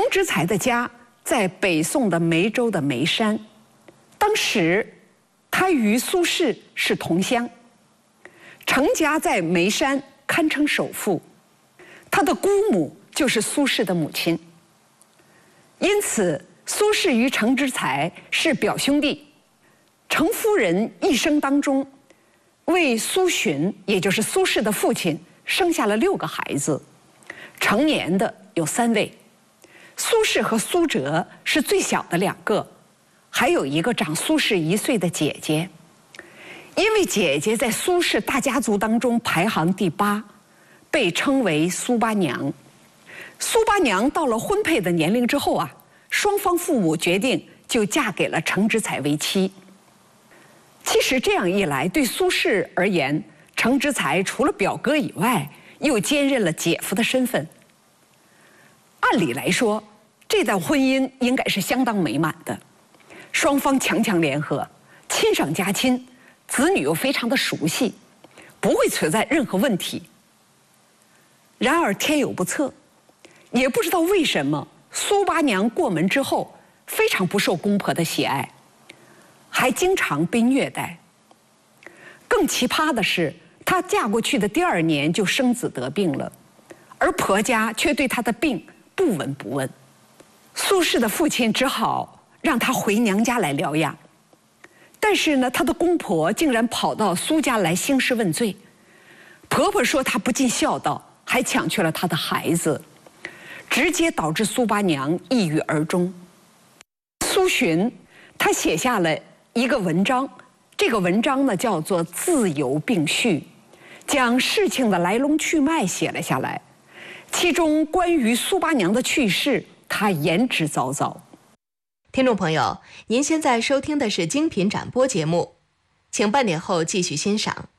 之才的家在北宋的梅州的梅山，当时他与苏轼是同乡。程家在梅山堪称首富，他的姑母就是苏轼的母亲。因此，苏轼与程之才是表兄弟。程夫人一生当中，为苏洵，也就是苏轼的父亲，生下了6个孩子，成年的有3位。苏轼和苏辙是最小的2个，还有一个长苏轼1岁的姐姐。因为姐姐在苏轼大家族当中排行第8，被称为苏八娘。苏八娘到了婚配的年龄之后啊，双方父母决定就嫁给了程之才为妻。其实这样一来，对苏轼而言，程之才除了表哥以外，又兼任了姐夫的身份。按理来说，这段婚姻应该是相当美满的，双方强强联合，亲上加亲，子女又非常的熟悉，不会存在任何问题。然而天有不测，也不知道为什么苏八娘过门之后，非常不受公婆的喜爱，还经常被虐待。更奇葩的是，她嫁过去的第2年就生子得病了，而婆家却对她的病不闻不问。苏轼的父亲只好让她回娘家来疗养，但是呢，她的公婆竟然跑到苏家来兴师问罪。婆婆说她不尽孝道，还抢去了她的孩子，直接导致苏八娘抑郁而终。苏洵他写下了一个文章，这个文章呢叫做《自由病序》，将事情的来龙去脉写了下来。其中关于苏八娘的去世，他言之凿凿。 听众朋友，您现在收听的是精品展播节目，请半点后继续欣赏。